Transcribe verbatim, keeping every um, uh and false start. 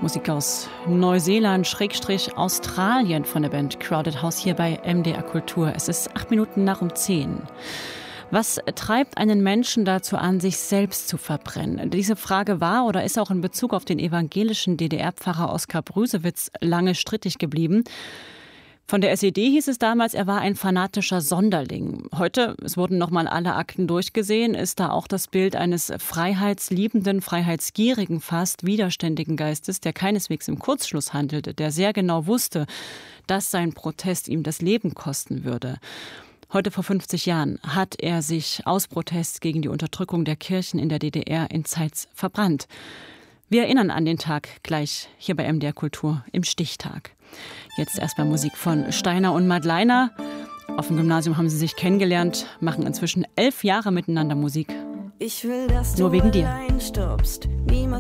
Musik aus Neuseeland, Schrägstrich Australien von der Band Crowded House hier bei M D R Kultur. Es ist acht Minuten nach um zehn. Was treibt einen Menschen dazu an, sich selbst zu verbrennen? Diese Frage war oder ist auch in Bezug auf den evangelischen D D R-Pfarrer Oskar Brusewitz lange strittig geblieben. Von der S E D hieß es damals, er war ein fanatischer Sonderling. Heute, es wurden nochmal alle Akten durchgesehen, ist da auch das Bild eines freiheitsliebenden, freiheitsgierigen, fast widerständigen Geistes, der keineswegs im Kurzschluss handelte, der sehr genau wusste, dass sein Protest ihm das Leben kosten würde. Heute vor fünfzig Jahren hat er sich aus Protest gegen die Unterdrückung der Kirchen in der D D R in Zeitz verbrannt. Wir erinnern an den Tag gleich hier bei M D R Kultur im Stichtag. Jetzt erstmal Musik von Steiner und Madleiner. Auf dem Gymnasium haben sie sich kennengelernt, machen inzwischen elf Jahre miteinander Musik. Ich will, dass Nur du wegen dir. allein stirbst, niemals